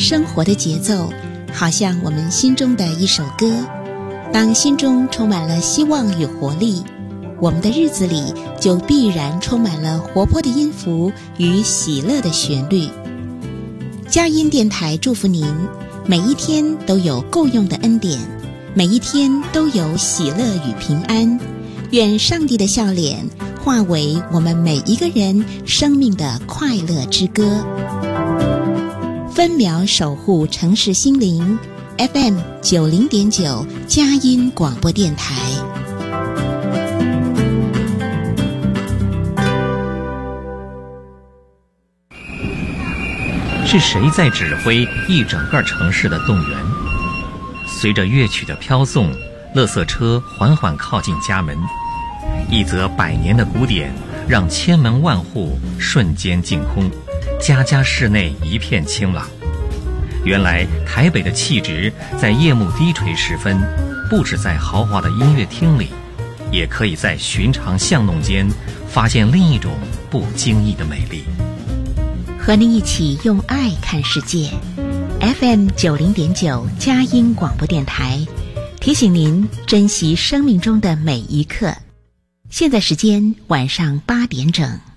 生活的节奏好像我们心中的一首歌，当心中充满了希望与活力，我们的日子里就必然充满了活泼的音符与喜乐的旋律。佳音电台祝福您每一天都有够用的恩典，每一天都有喜乐与平安。愿上帝的笑脸化为我们每一个人生命的快乐之歌。分秒守护城市心灵 FM 90.9佳音广播电台。 是谁在指挥一整个城市的动员？随着乐曲的飘送，垃圾车缓缓靠近家门，一则100年的古典让千门万户瞬间净空，家家室内一片清朗。原来台北的气质在夜幕低垂时分，不止在豪华的音乐厅里，也可以在寻常巷弄间发现另一种不经意的美丽。 和您一起用爱看世界 FM 90.9佳音广播电台，提醒您珍惜生命中的每一刻。现在时间晚上8点整。